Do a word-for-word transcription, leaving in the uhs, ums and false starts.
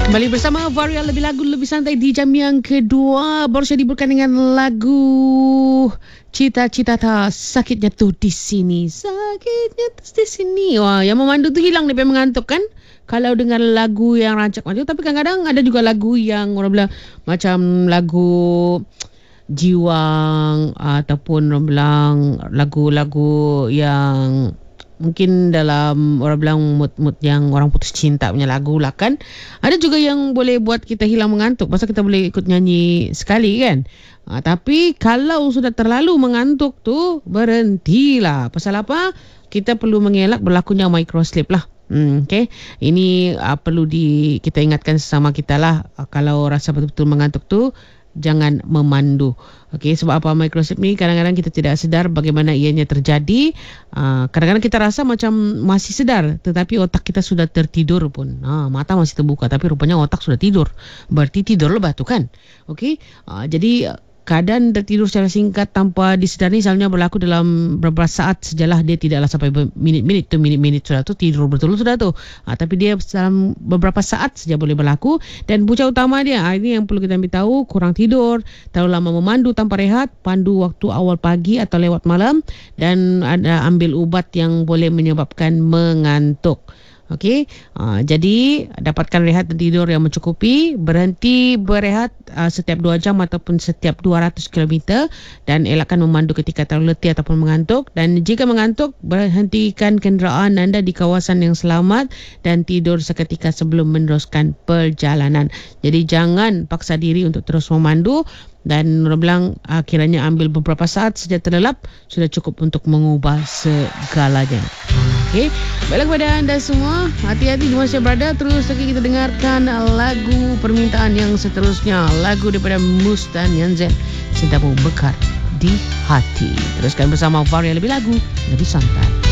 Kembali bersama Varia Lebih Lagu Lebih Santai di jam yang kedua. Baru saya diberkan dengan lagu Cita-Cita Tak Sakitnya Tu Di Sini. Sakitnya Tu Di Sini. Wah, yang memandu tu hilang daripada mengantuk kan? Kalau dengar lagu yang rancak macam tu. Tapi kadang-kadang ada juga lagu yang orang bilang macam lagu jiwang, ataupun orang bilang lagu-lagu yang mungkin dalam orang bilang mood-mood yang orang putus cinta punya lagu lah kan. Ada juga yang boleh buat kita hilang mengantuk. Pasal kita boleh ikut nyanyi sekali kan. Ha, tapi kalau sudah terlalu mengantuk tu, berhentilah. Pasal apa? Kita perlu mengelak berlakunya microsleep lah. Hmm, okay. Ini uh, perlu di kita ingatkan sesama kita lah. Uh, kalau rasa betul-betul mengantuk tu, jangan memandu. Okey, sebab apa microsleep ni kadang-kadang kita tidak sedar bagaimana ianya terjadi. Uh, kadang-kadang kita rasa macam masih sedar, tetapi otak kita sudah tertidur pun. Uh, mata masih terbuka tapi rupanya otak sudah tidur. Berarti tidur lebat tu kan. Okey, uh, jadi keadaan tertidur secara singkat tanpa disedari selalunya berlaku dalam beberapa saat sajalah. Dia tidaklah sampai minit-minit tu, minit-minit sudah tu tidur betul sudah tu. Ha, tapi dia dalam beberapa saat saja boleh berlaku. Dan punca utama dia, ha, ini yang perlu kita ambil tahu, kurang tidur, terlalu lama memandu tanpa rehat, pandu waktu awal pagi atau lewat malam, dan ada ambil ubat yang boleh menyebabkan mengantuk. Okey, uh, jadi dapatkan rehat dan tidur yang mencukupi. Berhenti berehat uh, setiap dua jam ataupun setiap dua ratus kilometer, dan elakkan memandu ketika terlalu letih ataupun mengantuk. Dan jika mengantuk, berhentikan kenderaan anda di kawasan yang selamat dan tidur seketika sebelum meneruskan perjalanan. Jadi jangan paksa diri untuk terus memandu. Dan orang bilang uh, kiranya ambil beberapa saat saja terlelap sudah cukup untuk mengubah segalanya. Okey, baiklah kepada anda semua, hati-hati di mana berada. Terus lagi kita dengarkan lagu permintaan yang seterusnya, lagu daripada Mus dan Yanzen, Cintamu Mekar di Hati. Teruskan bersama Varia Lebih Lagu Lebih Santai.